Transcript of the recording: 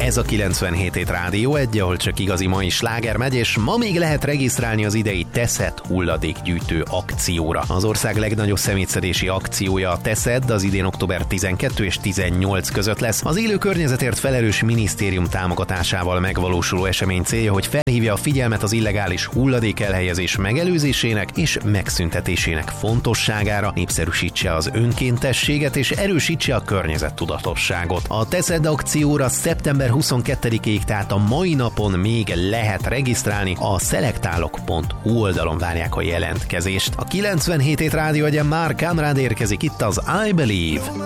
Ez a 97 Rádió 1, ahol csak igazi mai sláger megy, és ma még lehet regisztrálni az idei Teszed hulladékgyűjtő akcióra. Az ország legnagyobb szemétszedési akciója a Teszed az idén október 12 és 18 között lesz. Az élő környezetért felelős minisztérium támogatásával megvalósuló esemény célja, hogy felhívja a figyelmet az illegális hulladék elhelyezés megelőzésének és megszüntetésének fontosságára, népszerűsítse az önkéntességet és erősítse a környezettudatosságot. A Teszed akcióra szeptember 22-ig, tehát a mai napon még lehet regisztrálni, a szelektálok.hu oldalon várják a jelentkezést. A 97 Rádió egyen már Conrad érkezik, itt az I Believe.